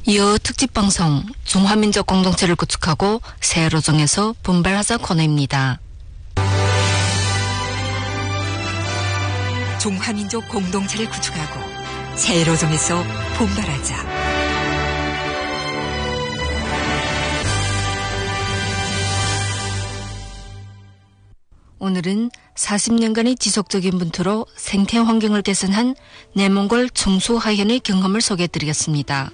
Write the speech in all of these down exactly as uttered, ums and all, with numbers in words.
이어 특집방송 중화민족 공동체를 구축하고 새로 정해서 분발하자 코너입니다. 중화민족 공동체를 구축하고 새로 정해서 분발하자. 오늘은 사십 년간의 지속적인 분투로 생태 환경을 개선한 내몽골 청수하현의 경험을 소개해드리겠습니다.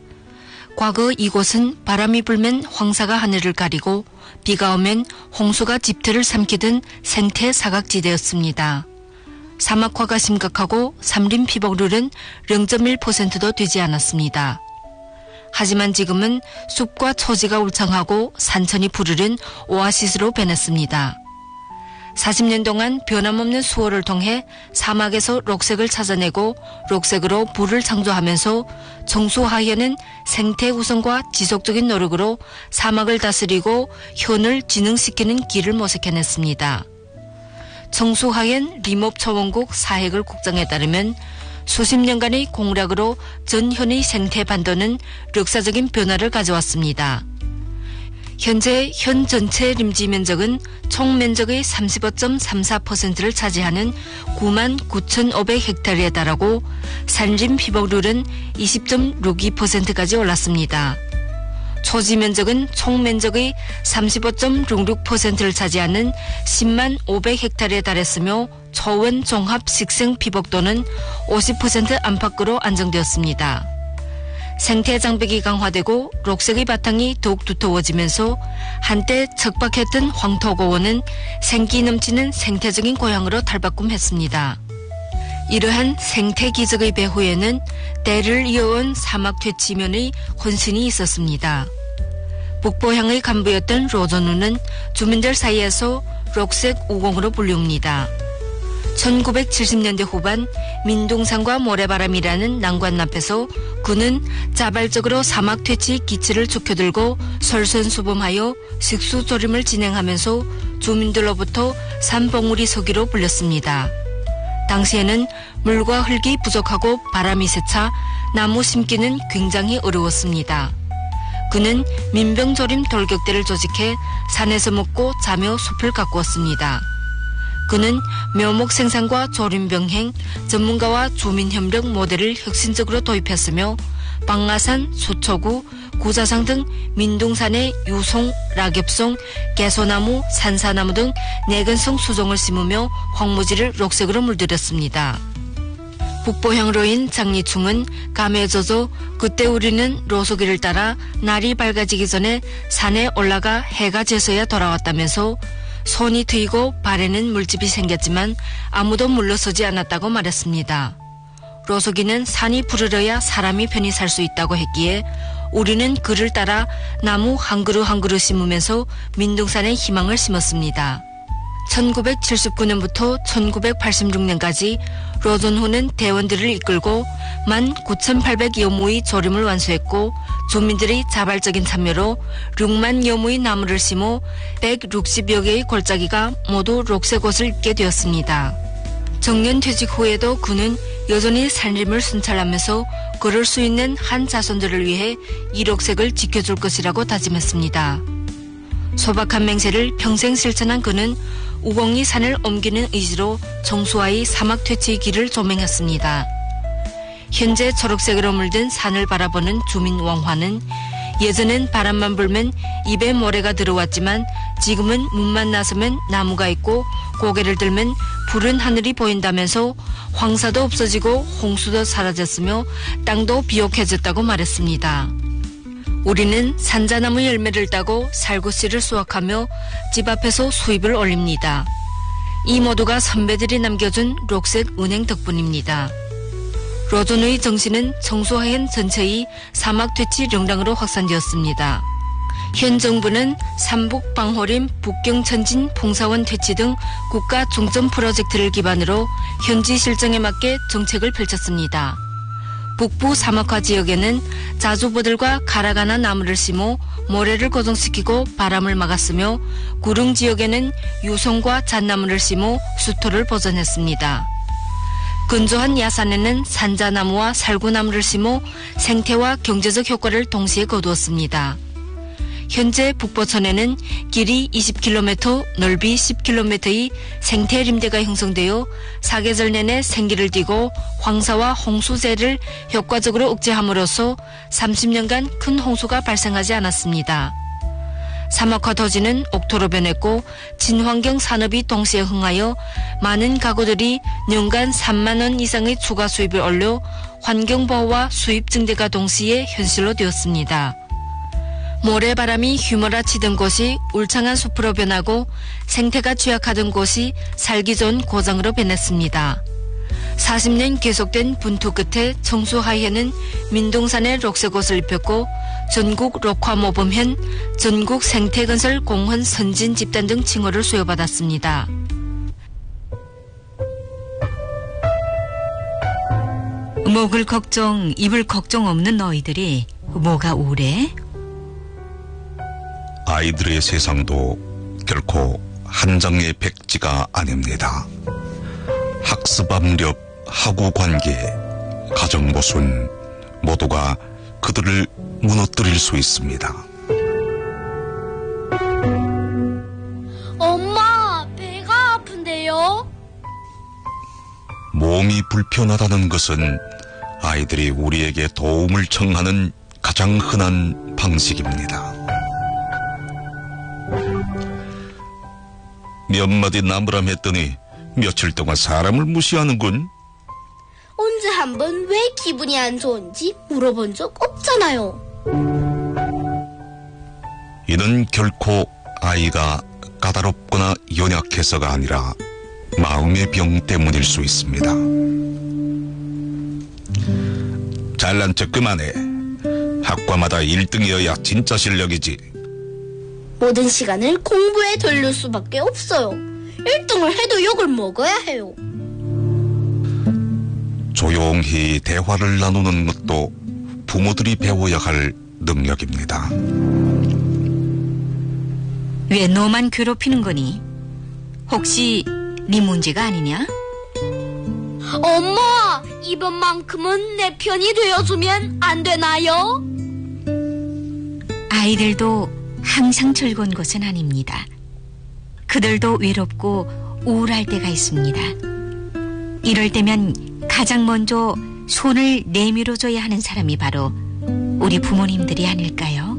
과거 이곳은 바람이 불면 황사가 하늘을 가리고 비가 오면 홍수가 집터를 삼키던 생태 사각지대였습니다. 사막화가 심각하고 삼림 피복률은 영 점 일 퍼센트도 되지 않았습니다. 하지만 지금은 숲과 초지가 울창하고 산천이 푸르른 오아시스로 변했습니다. 사십 년 동안 변함없는 수호를 통해 사막에서 록색을 찾아내고 록색으로 불을 창조하면서 청수하현은 생태 우선과 지속적인 노력으로 사막을 다스리고 현을 진흥시키는 길을 모색해냈습니다. 청수하현 리몹초원국 사해글 국장에 따르면 수십 년간의 공략으로 전현의 생태 반도는 역사적인 변화를 가져왔습니다. 현재 현 전체 림지 면적은 총 면적의 삼십오 점 삼사 퍼센트를 차지하는 구만 구천오백 헥타르에 달하고 산림 피복률은 이십 점 육이 퍼센트까지 올랐습니다. 초지 면적은 총 면적의 삼십오 점 육육 퍼센트를 차지하는 십만 오백 헥타르에 달했으며 초원 종합 식생 피복도는 오십 퍼센트 안팎으로 안정되었습니다. 생태 장벽이 강화되고 록색의 바탕이 더욱 두터워지면서 한때 척박했던 황토고원은 생기 넘치는 생태적인 고향으로 탈바꿈했습니다. 이러한 생태 기적의 배후에는 때를 이어온 사막 퇴치면의 헌신이 있었습니다. 북보향의 간부였던 로전우는 주민들 사이에서 록색 우공으로 불리웁니다. 천구백칠십 년대 후반 민둥산과 모래바람이라는 난관 앞에서 그는 자발적으로 사막 퇴치 기치를 죽혀들고 솔선수범하여 식수조림을 진행하면서 주민들로부터 산봉우리 서기로 불렸습니다. 당시에는 물과 흙이 부족하고 바람이 세차 나무 심기는 굉장히 어려웠습니다. 그는 민병조림 돌격대를 조직해 산에서 먹고 자며 숲을 가꾸었습니다. 그는 묘목 생산과 조림병행, 전문가와 주민협력 모델을 혁신적으로 도입했으며 방아산, 수초구, 구자상 등 민둥산의 유송, 락엽송, 개소나무, 산사나무 등 내근성 수종을 심으며 황무지를 록색으로 물들였습니다. 북보향로인 장리충은 감에 젖어 그때 우리는 로소기를 따라 날이 밝아지기 전에 산에 올라가 해가 져서야 돌아왔다면서 손이 트이고 발에는 물집이 생겼지만 아무도 물러서지 않았다고 말했습니다. 로소기는 산이 푸르러야 사람이 편히 살 수 있다고 했기에 우리는 그를 따라 나무 한 그루 한 그루 심으면서 민둥산에 희망을 심었습니다. 천구백칠십구 년부터 천구백팔십육 년까지 로전호는 대원들을 이끌고 만 구천팔백여 무의 조림을 완수했고 주민들의 자발적인 참여로 육만여 무의 나무를 심어 백육십여 개의 골짜기가 모두 록색 옷을 입게 되었습니다. 정년 퇴직 후에도 그는 여전히 산림을 순찰하면서 그럴 수 있는 한 자손들을 위해 이 록색을 지켜줄 것이라고 다짐했습니다. 소박한 맹세를 평생 실천한 그는 우공이 산을 옮기는 의지로 청수와의 사막 퇴치의 길을 조명했습니다. 현재 초록색으로 물든 산을 바라보는 주민 왕화는 예전엔 바람만 불면 입에 모래가 들어왔지만 지금은 문만 나서면 나무가 있고 고개를 들면 푸른 하늘이 보인다면서 황사도 없어지고 홍수도 사라졌으며 땅도 비옥해졌다고 말했습니다. 우리는 산자나무 열매를 따고 살구씨를 수확하며 집 앞에서 수입을 올립니다. 이 모두가 선배들이 남겨준 록색 은행 덕분입니다. 로전의 정신은 청수하현 전체의 사막 퇴치 명랑으로 확산되었습니다. 현 정부는 삼북 방호림, 북경천진, 봉사원 퇴치 등 국가 중점 프로젝트를 기반으로 현지 실정에 맞게 정책을 펼쳤습니다. 북부 사막화 지역에는 자주보들과 가라가나 나무를 심어 모래를 고정시키고 바람을 막았으며 구릉 지역에는 유송과 잣나무를 심어 수토를 보존했습니다. 근조한 야산에는 산자나무와 살구나무를 심어 생태와 경제적 효과를 동시에 거두었습니다. 현재 북보천에는 길이 이십 킬로미터, 넓이 십 킬로미터의 생태림대가 형성되어 사계절 내내 생기를 띠고 황사와 홍수재를 효과적으로 억제함으로써 삼십 년간 큰 홍수가 발생하지 않았습니다. 사막화 토지는 옥토로 변했고 친환경 산업이 동시에 흥하여 많은 가구들이 년간 삼만 원 이상의 추가 수입을 올려 환경보호와 수입 증대가 동시에 현실로 되었습니다. 모래바람이 휘몰아치던 곳이 울창한 숲으로 변하고 생태가 취약하던 곳이 살기 좋은 고장으로 변했습니다. 사십 년 계속된 분투 끝에 청수하회는 민둥산에 록색옷을 입혔고 전국 록화모범현, 전국 생태건설 공헌 선진 집단 등 칭호를 수여받았습니다. 목을 걱정, 입을 걱정 없는 너희들이 뭐가 우울해? 아이들의 세상도 결코 한장의 백지가 아닙니다. 학습압력, 학우관계, 가정모순 모두가 그들을 무너뜨릴 수 있습니다. 엄마, 배가 아픈데요? 몸이 불편하다는 것은 아이들이 우리에게 도움을 청하는 가장 흔한 방식입니다. 몇 마디 나무람 했더니 며칠 동안 사람을 무시하는군. 언제 한번 왜 기분이 안 좋은지 물어본 적 없잖아요. 이는 결코 아이가 까다롭거나 연약해서가 아니라 마음의 병 때문일 수 있습니다. 잘난 척 그만해. 학과마다 일 등이어야 진짜 실력이지. 모든 시간을 공부에 돌릴 수밖에 없어요. 일 등을 해도 욕을 먹어야 해요. 조용히 대화를 나누는 것도 부모들이 배워야 할 능력입니다. 왜 너만 괴롭히는 거니? 혹시 네 문제가 아니냐? 엄마, 이번만큼은 내 편이 되어주면 안 되나요? 아이들도 항상 즐거운 것은 아닙니다. 그들도 외롭고 우울할 때가 있습니다. 이럴 때면 가장 먼저 손을 내밀어줘야 하는 사람이 바로 우리 부모님들이 아닐까요?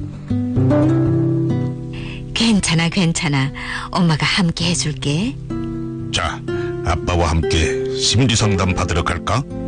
괜찮아, 괜찮아. 엄마가 함께 해줄게. 자, 아빠와 함께 심리상담 받으러 갈까?